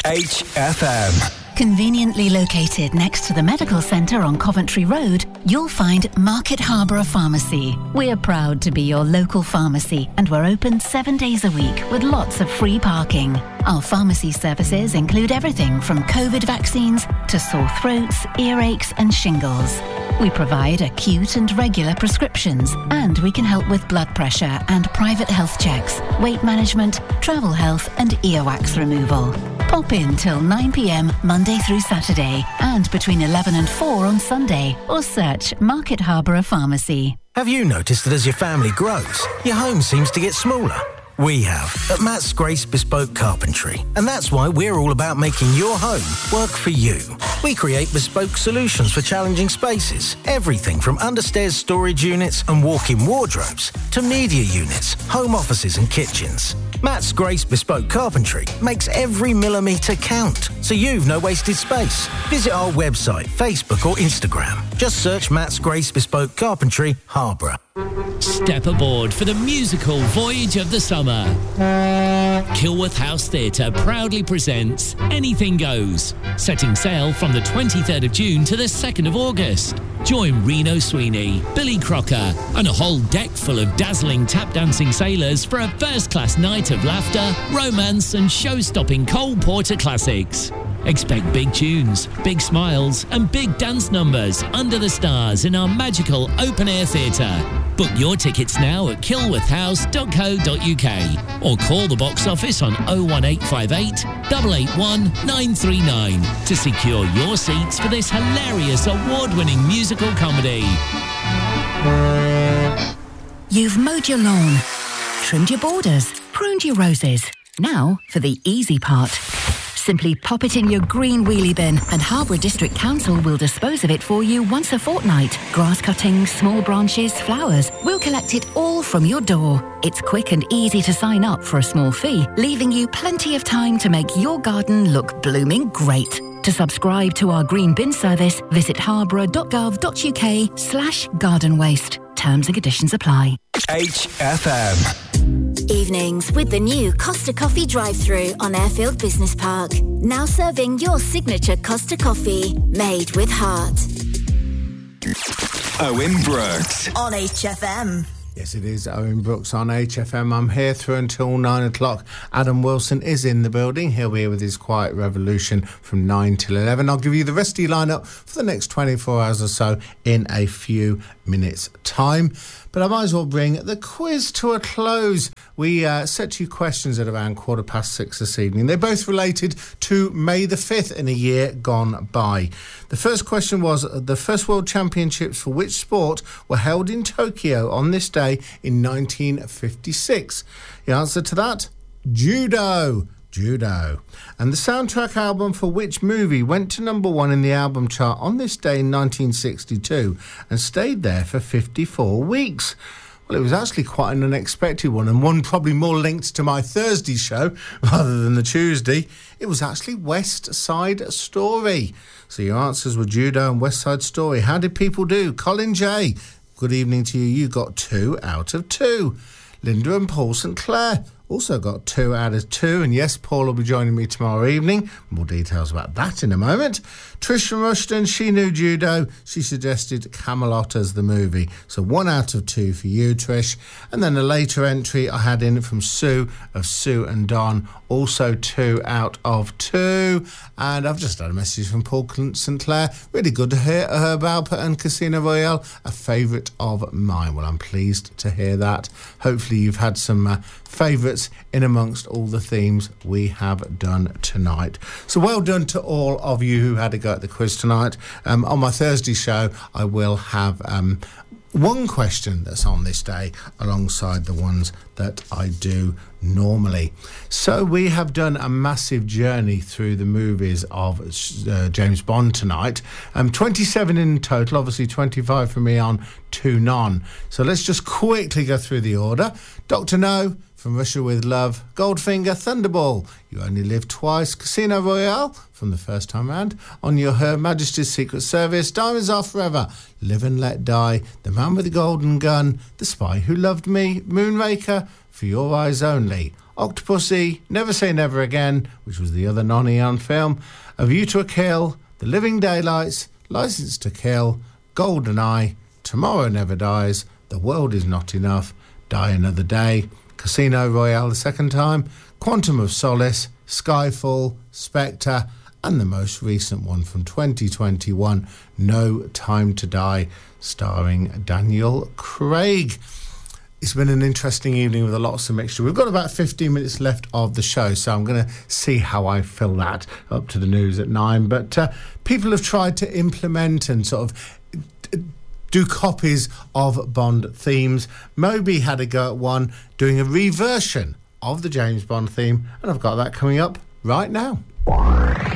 HFM. Conveniently located next to the medical centre on Coventry Road, you'll find Market Harborough Pharmacy. We're proud to be your local pharmacy and we're open 7 days a week with lots of free parking. Our pharmacy services include everything from COVID vaccines to sore throats, earaches and shingles. We provide acute and regular prescriptions and we can help with blood pressure and private health checks, weight management, travel health and earwax removal. Pop in till 9 p.m. Monday through Saturday and between 11 and 4 on Sunday or search Market Harborough Pharmacy. Have you noticed that as your family grows, your home seems to get smaller? We have at Matt's Grace Bespoke Carpentry, and that's why we're all about making your home work for you. We create bespoke solutions for challenging spaces, everything from understairs storage units and walk-in wardrobes to media units, home offices and kitchens. Matt's Grace Bespoke Carpentry makes every millimetre count, so you've no wasted space. Visit our website, Facebook or Instagram. Just search Matt's Grace Bespoke Carpentry, Harborough. Step aboard for the musical voyage of the summer. Kilworth House Theatre proudly presents Anything Goes, setting sail from the 23rd of June to the 2nd of August. Join Reno Sweeney, Billy Crocker and a whole deck full of dazzling tap-dancing sailors for a first-class night of laughter, romance and show-stopping Cole Porter classics. Expect big tunes, big smiles and big dance numbers under the stars in our magical open-air theatre. Book your tickets now at kilworthhouse.co.uk or call the box office on 01858 881 939 to secure your seats for this hilarious award-winning musical comedy. You've mowed your lawn, trimmed your borders, pruned your roses. Now for the easy part. Simply pop it in your green wheelie bin and Harborough District Council will dispose of it for you once a fortnight. Grass cuttings, small branches, flowers. We'll collect it all from your door. It's quick and easy to sign up for a small fee, leaving you plenty of time to make your garden look blooming great. To subscribe to our green bin service, visit harborough.gov.uk/garden waste. Terms and conditions apply. HFM. Evenings with the new Costa Coffee drive-thru on Airfield Business Park. Now serving your signature Costa Coffee, made with heart. Owen Brooks On HFM. Yes, it is Owen Brooks on HFM. I'm here through until 9 o'clock. Adam Wilson is in the building. He'll be here with his Quiet Revolution from 9 till 11. I'll give you the rest of your lineup for the next 24 hours or so in a few minutes' time. But I might as well bring the quiz to a close. We set you questions at around 6:15 this evening. They're both related to May the 5th in a year gone by. The first question was, the first World Championships for which sport were held in Tokyo on this day in 1956? The answer to that? Judo. And the soundtrack album for which movie went to number 1 in the album chart on this day in 1962 and stayed there for 54 weeks? Well, it was actually quite an unexpected one, and one probably more linked to my Thursday show rather than the Tuesday. It was actually West Side Story. So your answers were Judo and West Side Story. How did people do? Colin J, good evening to you. You got 2 out of 2. Linda and Paul St Clair also got 2 out of 2. And yes, Paul will be joining me tomorrow evening. More details about that in a moment. Trish from Rushden, she knew Judo. She suggested Camelot as the movie. So 1 out of 2 for you, Trish. And then a later entry I had in from Sue of Sue and Don. Also 2 out of 2. And I've just had a message from Paul St Clair. Really good to hear Herb Alpert and Casino Royale, a favourite of mine. Well, I'm pleased to hear that. Hopefully you've had some favourites in amongst all the themes we have done tonight. So well done to all of you who had a go at the quiz tonight. On my Thursday show, I will have one question that's on this day alongside the ones that I do normally. So we have done a massive journey through the movies of James Bond tonight. 27 in total, obviously 25 from me on, 2 none. So let's just quickly go through the order. Dr. No, From Russia with Love, Goldfinger, Thunderball, You Only Live Twice, Casino Royale, from the first time round, On Your Her Majesty's Secret Service, Diamonds Are Forever, Live and Let Die, The Man with the Golden Gun, The Spy Who Loved Me, Moonraker, For Your Eyes Only, Octopussy, Never Say Never Again, which was the other non-Eon film, A View to a Kill, The Living Daylights, License to Kill, GoldenEye, Tomorrow Never Dies, The World Is Not Enough, Die Another Day, Casino Royale the second time, Quantum of Solace, Skyfall, Spectre, and the most recent one from 2021, No Time to Die, starring Daniel Craig. It's been an interesting evening with lots of mixture. We've got about 15 minutes left of the show, so I'm going to see how I fill that up to the news at 9. But people have tried to implement and sort of do copies of Bond themes. Moby had a go at one doing a reversion of the James Bond theme, and I've got that coming up right now.